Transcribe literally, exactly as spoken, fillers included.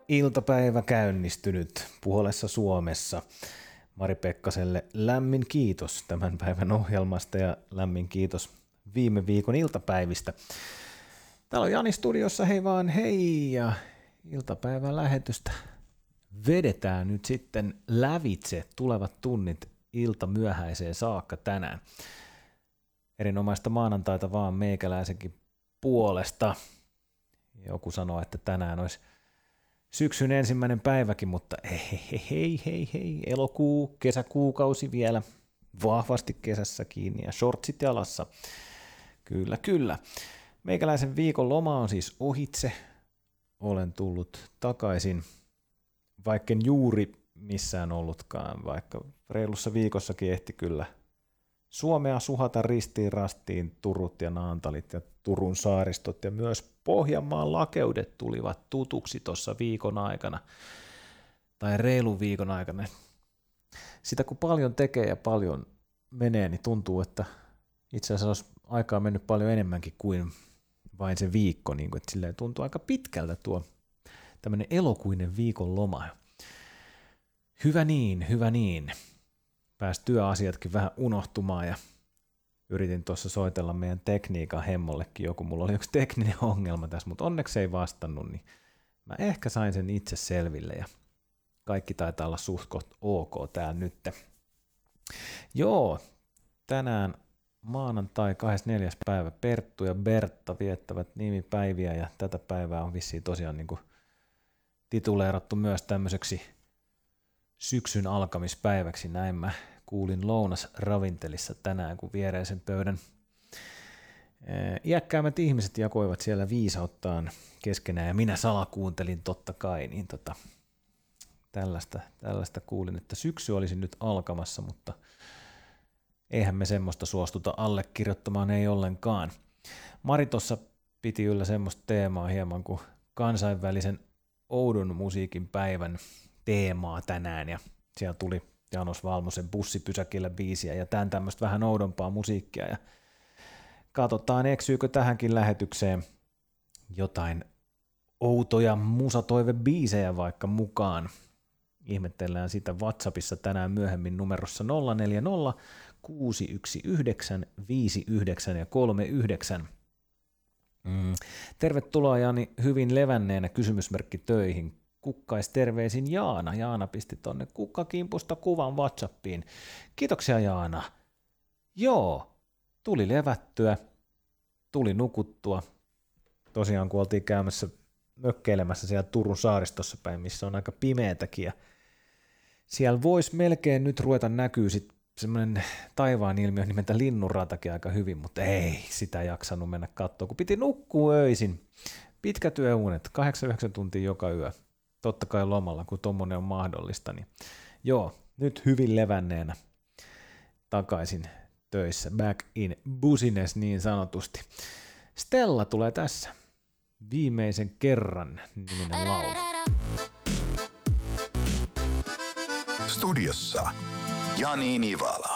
Iltapäivä käynnistynyt puolessa Suomessa. Mari Pekkaselle lämmin kiitos tämän päivän ohjelmasta ja lämmin kiitos viime viikon iltapäivistä. Täällä on Jani studiossa, hei vaan hei, ja iltapäivän lähetystä vedetään nyt sitten lävitse tulevat tunnit ilta myöhäiseen saakka tänään. Erinomaista maanantaita vaan meikäläisenkin puolesta. Joku sanoo, että tänään olisi syksyn ensimmäinen päiväkin, mutta hei, hei, hei, hei, hei, elokuu, kesäkuukausi vielä vahvasti kesässä kiinni ja shortsit jalassa. Kyllä, kyllä. Meikäläisen viikon loma on siis ohitse. Olen tullut takaisin, vaikken juuri missään ollutkaan, vaikka reilussa viikossakin ehti kyllä Suomea suhata ristiin rastiin, Turut ja Naantalit ja Turun saaristot ja myös Pohjanmaan lakeudet tulivat tutuksi tuossa viikon aikana, tai reilun viikon aikana. Sitä kun paljon tekee ja paljon menee, niin tuntuu, että itse asiassa olisi aikaa mennyt paljon enemmänkin kuin vain se viikko, niin kuin, että silleen tuntuu aika pitkältä tuo tämmöinen elokuinen viikon loma. Hyvä niin, hyvä niin. Pääsi työasiatkin vähän unohtumaan ja yritin tuossa soitella meidän tekniikan hemmollekin joku. Mulla oli yksi tekninen ongelma tässä, mutta onneksi ei vastannut, niin mä ehkä sain sen itse selville ja kaikki taitaa olla suht koht ok täällä nyt. Joo, tänään maanantai kahdeskymmenesneljäs päivä Perttu ja Bertta viettävät nimipäiviä ja tätä päivää on vissiin tosiaan niin kuin tituleerattu myös tämmöiseksi syksyn alkamispäiväksi, näin mä kuulin lounasravintelissa tänään, kun viereisen pöydän iäkkäämmät ihmiset jakoivat siellä viisauttaan keskenään, ja minä salakuuntelin totta kai, niin tota, tällaista, tällaista kuulin, että syksy olisi nyt alkamassa, mutta eihän me semmoista suostuta allekirjoittamaan, ei ollenkaan. Mari tuossa piti yllä semmoista teemaa hieman kuin kansainvälisen oudon musiikin päivän teemaa tänään, ja siellä tuli Janos Valmosen Bussipysäkillä biisiä ja tämän tämmöistä vähän oudompaa musiikkia, ja katsotaan eksyykö tähänkin lähetykseen jotain outoja musatoivebiisejä vaikka mukaan. Ihmetellään sitä WhatsAppissa tänään myöhemmin numerossa nolla neljä nolla kuusi yksi yhdeksän viisi yhdeksän ja kolme yhdeksän. Mm. Tervetuloa Jani hyvin levänneenä kysymysmerkki töihin. Kukkais terveisin Jaana. Jaana pisti tonne kukkakimpusta kuvan WhatsAppiin. Kiitoksia Jaana. Joo, tuli levättyä, tuli nukuttua. Tosiaan kun oltiin käymässä mökkeilemässä siellä Turun saaristossa päin, missä on aika pimeätäkin. Ja siellä voisi melkein nyt ruveta näkyy sitten semmoinen taivaan ilmiö nimeltä linnunratakin aika hyvin, mutta ei sitä jaksanut mennä katsoa, kun piti nukkua öisin. Pitkät yöunet, kahdeksan yhdeksän tuntia joka yö. Totta kai lomalla, kun tommonen on mahdollista, niin joo, nyt hyvin levänneenä takaisin töissä, back in business niin sanotusti. Stella tulee tässä, viimeisen kerran niminen laulu. Studiossa Jani Nivala.